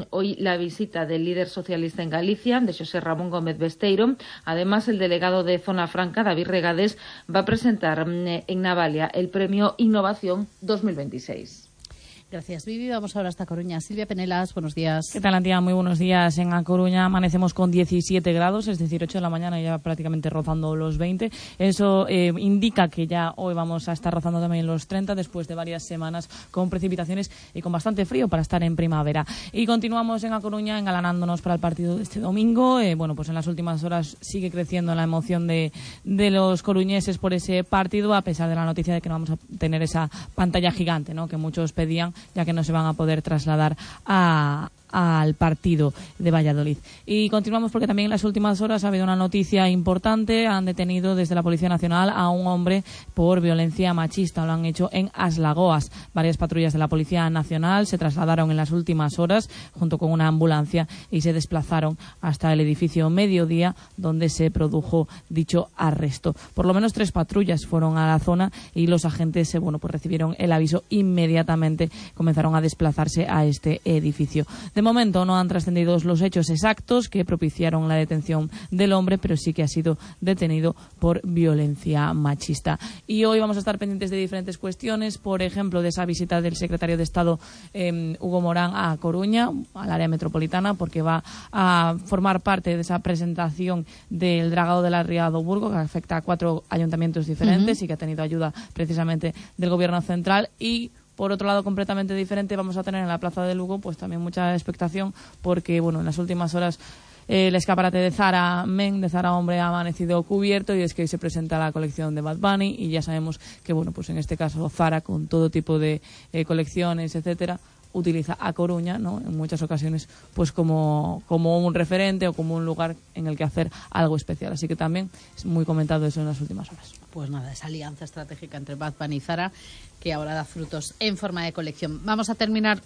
hoy la visita del líder socialista en Galicia, de José Ramón Gómez Besteiro. Además, el delegado de Zona Franca, David Regades, va a presentar en Navalia el premio Innovación 2026. Gracias, Vivi. Vamos ahora hasta Coruña. Silvia Penelas, buenos días. ¿Qué tal, Antía? Muy buenos días. En A Coruña amanecemos con 17 grados, es decir, 8 de la mañana, ya prácticamente rozando los 20. Eso indica que ya hoy vamos a estar rozando también los 30 después de varias semanas con precipitaciones y con bastante frío para estar en primavera. Y continuamos en A Coruña engalanándonos para el partido de este domingo. Pues en las últimas horas sigue creciendo la emoción de los coruñeses por ese partido, a pesar de la noticia de que no vamos a tener esa pantalla gigante, ¿no?, que muchos pedían, ya que no se van a poder trasladar al partido de Valladolid. Y continuamos porque también en las últimas horas ha habido una noticia importante. Han detenido desde la Policía Nacional a un hombre por violencia machista. Lo han hecho en Aslagoas. Varias patrullas de la Policía Nacional se trasladaron en las últimas horas junto con una ambulancia y se desplazaron hasta el edificio Mediodía, donde se produjo dicho arresto. Por lo menos 3 patrullas fueron a la zona y los agentes pues recibieron el aviso inmediatamente. Comenzaron a desplazarse a este edificio. De momento no han trascendido los hechos exactos que propiciaron la detención del hombre, pero sí que ha sido detenido por violencia machista. Y hoy vamos a estar pendientes de diferentes cuestiones, por ejemplo, de esa visita del secretario de Estado Hugo Morán a Coruña, al área metropolitana, porque va a formar parte de esa presentación del dragado de la Ría do Burgo, que afecta a 4 ayuntamientos diferentes y que ha tenido ayuda precisamente del Gobierno central. Y por otro lado, completamente diferente, vamos a tener en la Plaza de Lugo pues también mucha expectación, porque en las últimas horas el escaparate de Zara Men, de Zara Hombre, ha amanecido cubierto, y es que hoy se presenta la colección de Bad Bunny y ya sabemos que pues en este caso Zara, con todo tipo de colecciones, etcétera, utiliza A Coruña, ¿no?, en muchas ocasiones pues como un referente o como un lugar en el que hacer algo especial. Así que también es muy comentado eso en las últimas horas. Pues nada, esa alianza estratégica entre Bad Bunny y Zara, que ahora da frutos en forma de colección. Vamos a terminar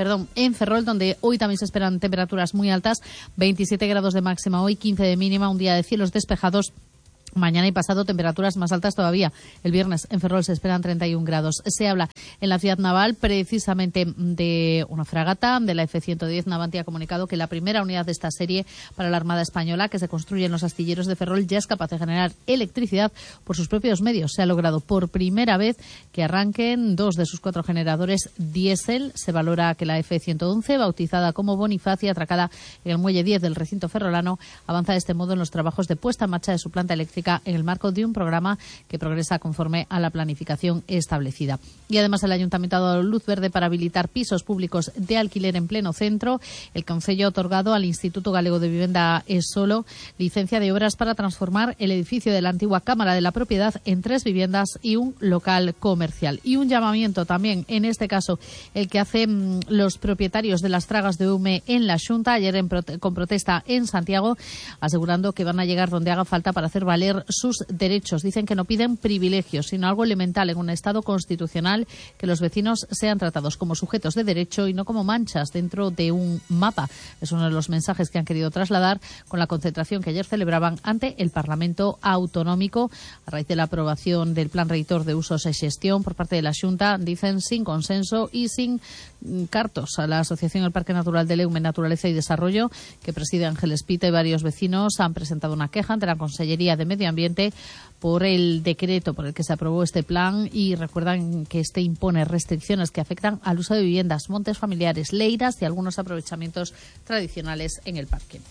en Ferrol, donde hoy también se esperan temperaturas muy altas, 27 grados de máxima hoy, 15 de mínima, un día de cielos despejados. Mañana y pasado temperaturas más altas todavía. El viernes en Ferrol se esperan 31 grados. Se habla en la ciudad naval precisamente de una fragata, de la F-110. Navanti ha comunicado que la primera unidad de esta serie para la Armada Española, que se construye en los astilleros de Ferrol, ya es capaz de generar electricidad por sus propios medios. Se ha logrado por primera vez que arranquen 2 de sus 4 generadores diésel. Se valora que la F-111, bautizada como Bonifacia, atracada en el muelle 10 del recinto ferrolano, avanza de este modo en los trabajos de puesta en marcha de su planta eléctrica en el marco de un programa que progresa conforme a la planificación establecida. Y además el Ayuntamiento ha dado luz verde para habilitar pisos públicos de alquiler en pleno centro. El Concello ha otorgado al Instituto Galego de Vivienda Esolo licencia de obras para transformar el edificio de la antigua Cámara de la Propiedad en 3 viviendas y un local comercial. Y un llamamiento también, en este caso, el que hacen los propietarios de las tragas de Ume en la Xunta, ayer con protesta en Santiago, asegurando que van a llegar donde haga falta para hacer valer sus derechos. Dicen que no piden privilegios, sino algo elemental en un Estado constitucional, que los vecinos sean tratados como sujetos de derecho y no como manchas dentro de un mapa. Es uno de los mensajes que han querido trasladar con la concentración que ayer celebraban ante el Parlamento Autonómico a raíz de la aprobación del Plan Reitor de Usos y Gestión por parte de la Xunta, dicen, sin consenso y sin cartos. A la Asociación El Parque Natural de Leume, Naturaleza y Desarrollo, que preside Ángel Espita, y varios vecinos han presentado una queja ante la Consellería de Medio Ambiente por el decreto por el que se aprobó este plan, y recuerdan que este impone restricciones que afectan al uso de viviendas, montes familiares, leiras y algunos aprovechamientos tradicionales en el parque.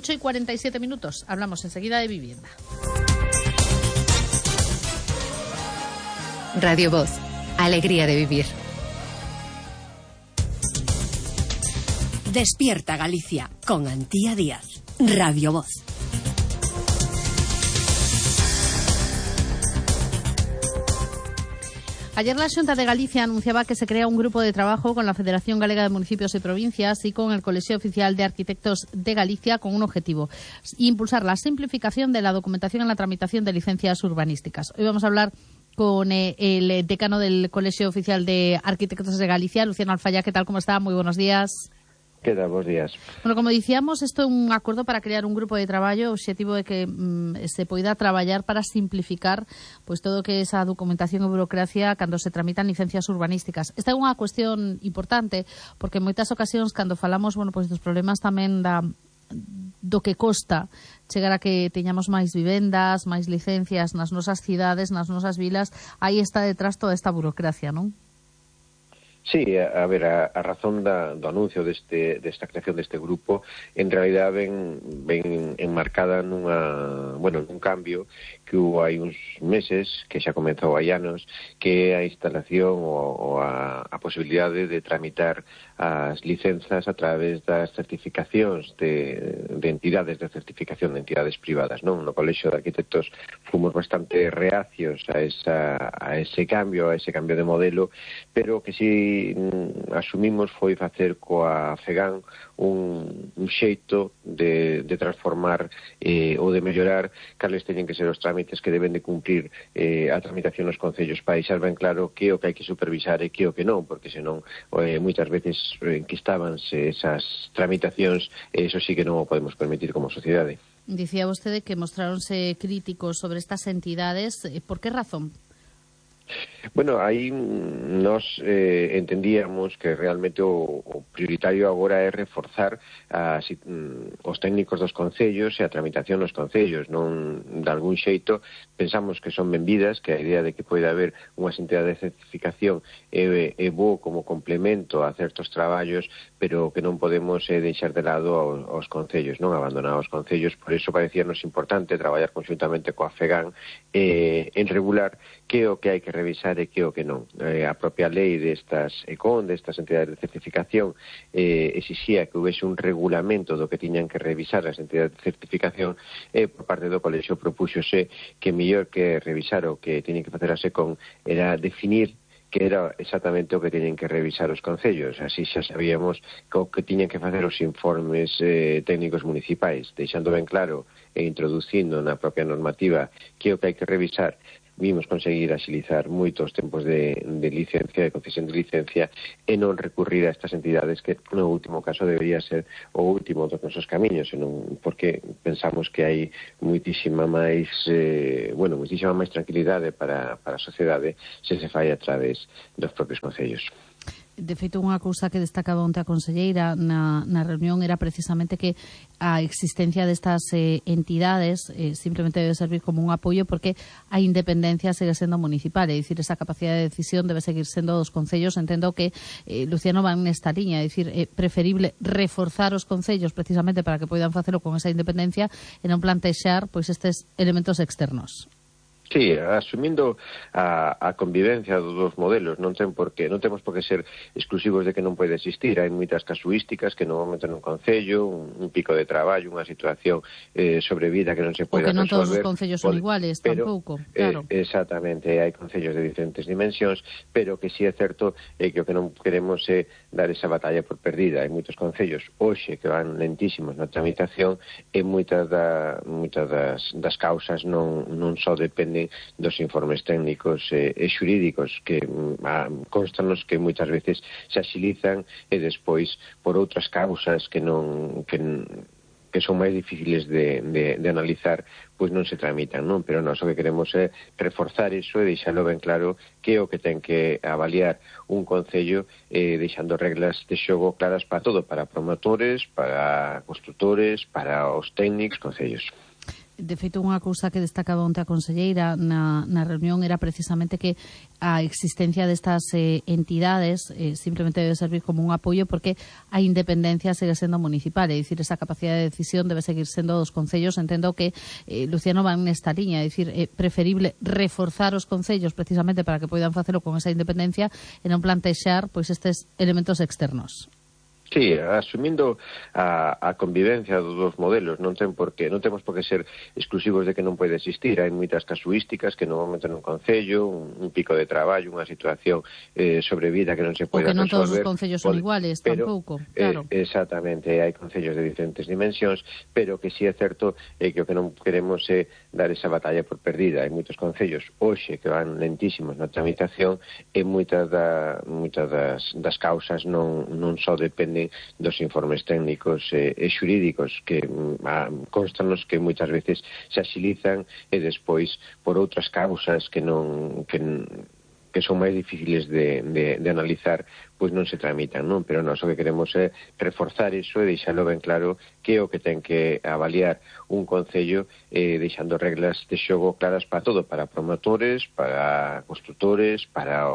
8:47. Hablamos enseguida de vivienda. Radio Voz. Alegría de vivir. Despierta Galicia con Antía Díaz. Radio Voz. Ayer la Xunta de Galicia anunciaba que se crea un grupo de trabajo con la Federación Galega de Municipios y Provincias y con el Colegio Oficial de Arquitectos de Galicia, con un objetivo: impulsar la simplificación de la documentación en la tramitación de licencias urbanísticas. Hoy vamos a hablar con el decano del Colegio Oficial de Arquitectos de Galicia, Luciano Alfaya. ¿Qué tal? ¿Cómo está? Muy buenos días. Que tal, bons días. Bueno, como dicíamos, isto é un acordo para crear un grupo de traballo. O obxectivo é que se poida traballar para simplificar pois todo o que é esa documentación e burocracia cando se tramitan licencias urbanísticas. Esta é unha cuestión importante porque en moitas ocasións cando falamos, bueno, pois dos problemas tamén do que costa chegar a que teñamos máis vivendas, máis licencias nas nosas cidades, nas nosas vilas, aí está detrás toda esta burocracia, non? Sí, a ver, a razón do anuncio desta creación deste grupo en realidad ven enmarcada nun cambio que hubo hai uns meses, que xa comezou hai anos, que é a instalación ou a posibilidade de tramitar as licenzas a través das certificacións de entidades de certificación de entidades privadas, non? No Colexio de Arquitectos fomos bastante reacios a ese cambio de modelo, pero que si asumimos foi facer coa FEGAN un xeito de transformar ou de mellorar cales teñen que ser os trámites que deben de cumprir a tramitación nos concellos para deixar ben claro que o que hai que supervisar e que o que non, porque senón moitas veces enquistábanse esas tramitacións e eso sí que non o podemos permitir como sociedade. Dicía vostede que mostráronse críticos sobre estas entidades. Por que razón? Bueno, aí nos entendíamos que realmente o prioritario agora é reforzar os técnicos dos concellos e a tramitación nos concellos. Non, de algún xeito, pensamos que son benvidas, que a idea de que pode haber unha entidade de certificación é bo como complemento a certos traballos, pero que non podemos deixar de lado aos concellos, non abandonar os concellos. Por iso parecíanos importante traballar conjuntamente coa FEGAN en regular que o que hai que revisar e que o que non. A propia lei destas ECON, destas entidades de certificación, exixía que houvese un regulamento do que tiñan que revisar as entidades de certificación e por parte do Colexio propúxose que mellor que revisar o que tiñen que facer as ECON era definir que era exactamente o que teñen que revisar os concellos. Así xa sabíamos que tiñen que facer os informes técnicos municipais, deixando ben claro e introducindo na propia normativa que o que hai que revisar. Vimos conseguir axilizar moitos tempos de licencia, de concesión de licencia e non recurrir a estas entidades que no último caso debería ser o último dos nosos camiños, senón porque pensamos que hai moitísima máis tranquilidade para a sociedade se fai a través dos propios concellos. De feito, unha cousa que destacaba onte a conselleira na reunión era precisamente que a existencia destas entidades simplemente debe servir como un apoio porque a independencia segue sendo municipal, é dicir, esa capacidade de decisión debe seguir sendo dos concellos. Entendo que Luciano van nesta liña, é dicir, é preferible reforzar os concellos precisamente para que poidan facelo con esa independencia e non plantexar pois estes elementos externos. Sí, asumindo a convivencia dos dos modelos, non temos por que ser exclusivos de que non pode existir. Hai moitas casuísticas que normalmente nun concello, un pico de traballo, unha situación sobrevida que non se pode resolver. Porque non todos os concellos son iguales, tampouco, claro. Exactamente, hai concellos de diferentes dimensións, pero que sí é certo que o que non queremos é dar esa batalla por perdida. Hai moitos concellos hoxe que van lentísimos na tramitación e moitas das causas non só dependen dos informes técnicos e xurídicos que constanos que moitas veces se axilizan e despois por outras causas que son máis difíciles de analizar, pois non se tramitan, non? Pero nós o que queremos é reforzar iso e deixalo ben claro que é o que ten que avaliar un concello deixando reglas de xogo claras para todo, para promotores, para constructores, para os técnicos, concellos. De feito, unha cousa que destacaba onte a conselleira na reunión era precisamente que a existencia destas entidades simplemente debe servir como un apoio porque a independencia segue sendo municipal, é dicir, esa capacidade de decisión debe seguir sendo dos concellos. Entendo que Luciano van nesta liña, é dicir, é preferible reforzar os concellos precisamente para que poidan facelo con esa independencia e non plantexar pois estes elementos externos. Sí, asumindo a convivencia dos dos modelos, non temos por que ser exclusivos de que non pode existir. Hai moitas casuísticas que normalmente nun concello, un pico de traballo, unha situación sobrevida que non se pode resolver. Porque non todos os concellos son iguales, tampouco, claro. Exactamente, hai concellos de diferentes dimensións, pero que sí é certo que o que non queremos é dar esa batalla por perdida. Hai moitos concellos hoxe que van lentísimos na tramitación e moitas das causas non só dependen tamén dos informes técnicos e xurídicos que constanos que moitas veces se axilizan e despois por outras causas que son máis difíciles de analizar, pois non se tramitan, non? Pero nós o que queremos é reforzar iso e deixalo ben claro que é o que ten que avaliar un concello, deixando reglas de xogo claras para todo, para promotores, para constructores, para